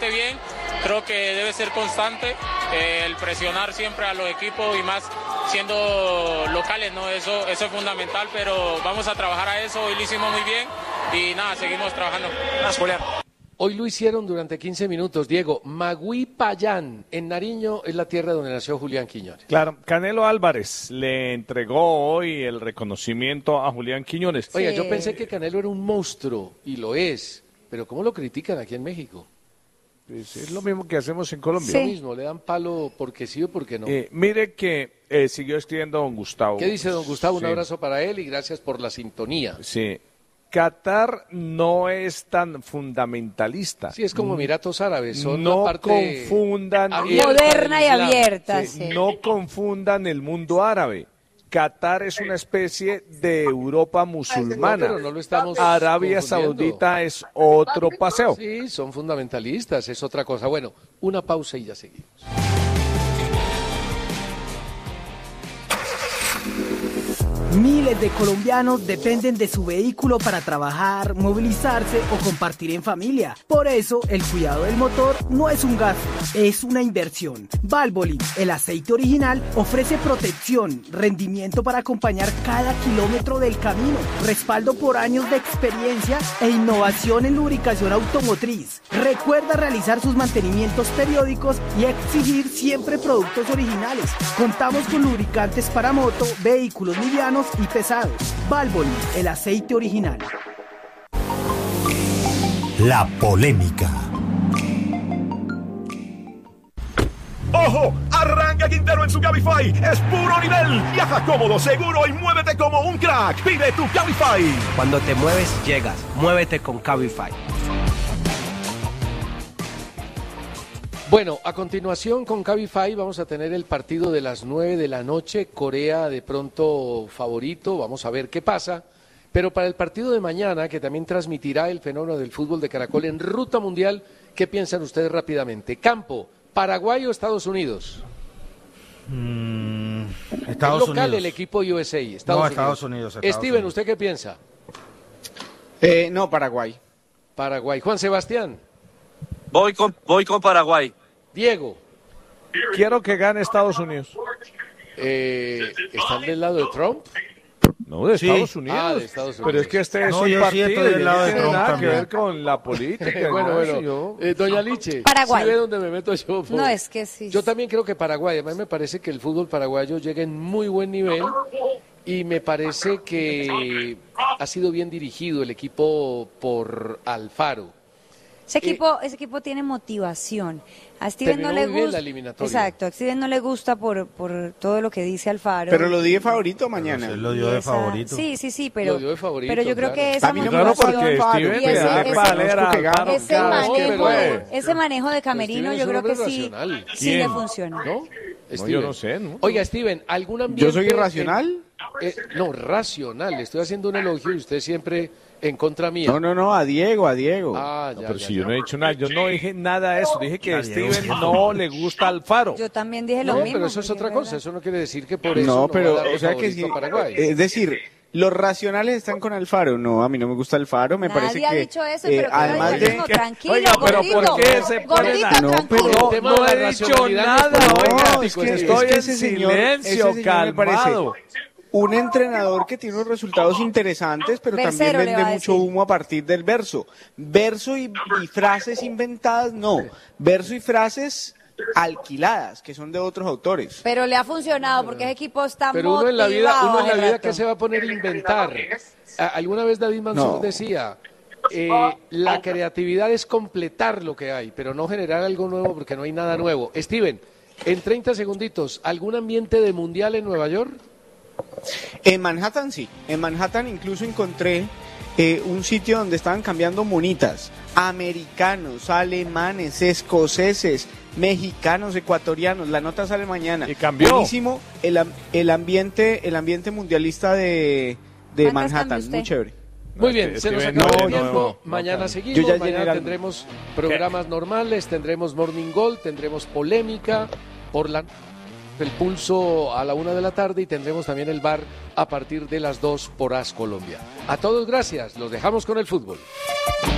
parece bien, creo que debe ser constante, el presionar siempre a los equipos y más siendo locales, ¿no? Eso es fundamental, pero vamos a trabajar a eso, hoy lo hicimos muy bien y nada, seguimos trabajando. Hoy lo hicieron durante 15 minutos, Diego. Magüí Payán, en Nariño, es la tierra donde nació Julián Quiñones. Claro, Canelo Álvarez le entregó hoy el reconocimiento a Julián Quiñones. Sí. Oiga, yo pensé que Canelo era un monstruo, y lo es, pero ¿cómo lo critican aquí en México? Pues es lo mismo que hacemos en Colombia. Sí. Lo mismo, le dan palo porque sí o porque no. Mire que siguió escribiendo don Gustavo. ¿Qué dice don Gustavo? Un abrazo para él y gracias por la sintonía. Sí. Qatar no es tan fundamentalista. Sí, es como Emiratos Árabes, son no la parte confundan moderna y abierta. Sí, sí. No confundan el mundo árabe. Qatar es una especie de Europa musulmana. No, pero no lo estamos Arabia Saudita es otro paseo. Sí, son fundamentalistas, es otra cosa. Bueno, una pausa y ya seguimos. Miles de colombianos dependen de su vehículo para trabajar, movilizarse o compartir en familia. Por eso, el cuidado del motor no es un gasto, es una inversión. Valvoline, el aceite original, ofrece protección, rendimiento para acompañar cada kilómetro del camino, respaldo por años de experiencia e innovación en lubricación automotriz. Recuerda realizar sus mantenimientos periódicos y exigir siempre productos originales. Contamos con lubricantes para moto, vehículos livianos y pesados. Valvoline, el aceite original. La polémica. ¡Ojo! Arranca Quintero en su Cabify. Es puro nivel. Viaja cómodo, seguro y muévete como un crack. Pide tu Cabify. Cuando te mueves, llegas. Muévete con Cabify. Bueno, a continuación con Cabify vamos a tener el partido de las 9 de la noche, Corea de pronto favorito, vamos a ver qué pasa, pero para el partido de mañana, que también transmitirá el fenómeno del fútbol de Caracol en ruta mundial, ¿qué piensan ustedes rápidamente? Campo, ¿Paraguay o Estados Unidos? Estados es local Unidos. El equipo USA, Estados Unidos. Steven, ¿usted qué piensa? No, Paraguay. Paraguay. Juan Sebastián. Voy con Paraguay. Diego. Quiero que gane Estados Unidos. ¿Están del lado de Trump? No, de Estados Unidos. Ah, de Estados Unidos. Pero es que este es un partido y no tiene nada que ver con la política. bueno. Doña Liche, Paraguay. ¿sí ve dónde me meto yo? No, es que sí. Yo también creo que Paraguay. Además me parece que el fútbol paraguayo llega en muy buen nivel y me parece que ha sido bien dirigido el equipo por Alfaro. Ese equipo tiene motivación. A Steven no le muy bien gusta. la eliminatoria. Exacto, a Steven no le gusta por todo lo que dice Alfaro. Pero lo di de favorito mañana. Lo dio de favorito. Sí, pero Lo dio de favorito, pero yo creo claro. que esa Claro, porque Steven le da palera a ese manejo de camerino, yo creo que sí le funciona. ¿No? Yo no sé, ¿no? Oiga, Steven, ¿algún ambiente? ¿Yo soy irracional? No, racional. Le estoy haciendo un elogio y usted siempre en contra mía. No, a Diego. Ah, ya, pero ya, si ya. yo no he dicho nada, yo no dije nada de eso. Dije que a Steven no le gusta Alfaro. Yo también dije lo mismo. Pero eso es otra cosa. Eso no quiere decir que por eso No, va pero, a darle o sea que favorito sí. a Paraguay. Es decir, los racionales están con Alfaro. No, a mí no me gusta Alfaro. Me parece Nadie ha que. dicho eso, pero además de. tranquilo, Oiga, pero gordito, ¿por qué se pone gordito, tranquilo. No he dicho nada, oiga. es que Estoy en ese señor silencio, me calmado. parece un entrenador que tiene unos resultados interesantes, pero Versero también le va vende a mucho decir. humo a partir del verso. Verso y frases inventadas, no. Verso y frases alquiladas, que son de otros autores. Pero le ha funcionado porque ese equipo está Pero motivado. uno en la vida hace que se va a poner a inventar. Alguna vez David Mansur decía, la creatividad es completar lo que hay, pero no generar algo nuevo porque no hay nada nuevo. Steven, en 30 segunditos, ¿algún ambiente de mundial en Nueva York? En Manhattan sí. En Manhattan incluso encontré un sitio donde estaban cambiando monitas. Americanos, alemanes, escoceses, mexicanos, ecuatorianos. La nota sale mañana. Y cambió. Buenísimo el ambiente mundialista de Manhattan. Muy chévere. Muy bien, se nos acabó el tiempo. Mañana seguimos, Yo ya mañana tendremos programas normales, tendremos Morning Gold, tendremos polémica por el pulso a la 1 de la tarde y tendremos también el bar a partir de las 2 por AS Colombia. A todos gracias, los dejamos con el fútbol.